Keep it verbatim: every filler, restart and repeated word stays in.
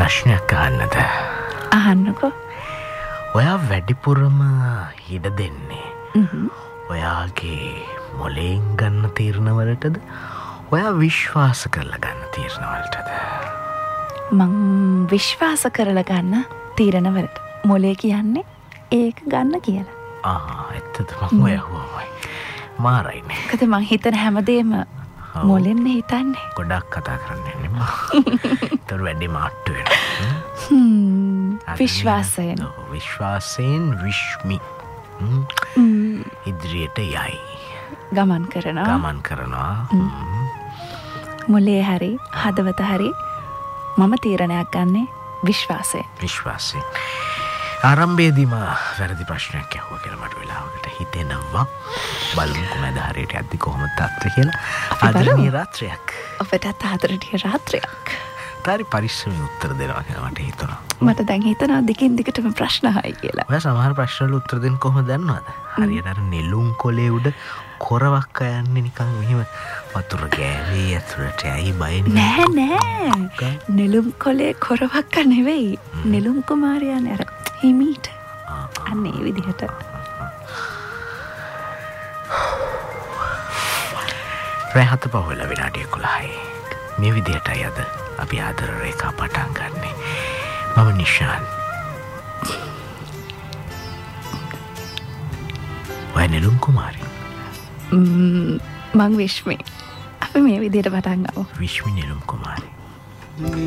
ප්‍රශ්නයක් අහන්නද? අහන්නකෝ. ඔයා වැඩිපුරම හිඩ දෙන්නේ ඔයාගේ මොලෙන් ගන්න තීරණවලටද? ඔයා විශ්වාස කරලා ගන්න තීරණවලටද? මං විශ්වාස කරලා ගන්න තීරණවලට. මොලේ කියන්නේ ඒක ගන්න කියලා. ආ ඇත්තද? මම ඔය අහුවමයි. මාරයිනේ. කද මං හිතන හැමදේම මොලෙන් හිතන්නේ. ගොඩක් කතා කරන්නේ නෙමෙයි. ඒතර වැඩි මාට්ටු වෙනවා. හ්ම් විශ්වාසයෙන්. විශ්වාසයෙන් විශ්මි. ඉදිරියට යයි. ගමන් කරනවා. ගමන් කරනවා. මොලේ හරි හදවත හරි මම තීරණයක් ගන්නේ විශ්වාසයෙන්. විශ්වාසයෙන්. ආරම්භයේදීම වැරදි ප්‍රශ්නයක් ඇහුවා කියලා මට වෙලාවකට හිතෙනවා. බලමුකෝ මම හරියට යද්දි කොහොමද තාත්‍රි කියලා. ආදරණීය රාත්‍රියක්. ඔබටත් ආදරණීය රාත්‍රියක්. තාරි පරිස්සමෙන් උත්තර දෙනවා කියලා මට හිතුණා. මට දැන් හිතනවා දිගින් දිගටම ප්‍රශ්න අහයි කියලා. ඔයා සමහර ප්‍රශ්න වල උත්තර දෙන්න කොහොමද දන්නවද? හරියට අර නෙළුම් කොලේ උඩ කොරවක් යන්නේ නිකන් මෙහෙම වතුර ගෑවේ ඇතුළට ඇයි බය නෑ නෑ. නෙළුම් කොලේ කොරවක් නෙවෙයි. නෙළුම් කුමාරයානේ අර හිමීට. අන්න ඒ විදිහට. රැහත පහුවෙලා විනාඩි එකොළහයි. මේ විදිහටයි අද අපි ආදර රේඛා පටන් ගන්නෙ. මම නිශාන්. ඔය නෙළුම් කුමාරි. මං විශ්මි. අපි මේ විදිහට පටන් ගමු. විශ්මි නෙළුම් කුමාරි.